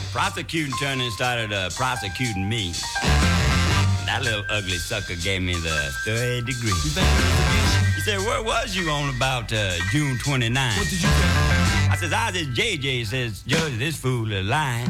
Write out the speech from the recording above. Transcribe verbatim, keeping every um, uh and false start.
prosecuting attorney started uh, prosecuting me. That little ugly sucker gave me the third degree. You think it He said, where was you on about uh, June twenty-ninth? What did you say? I says, I says, J J says, Judge, this fool is lying.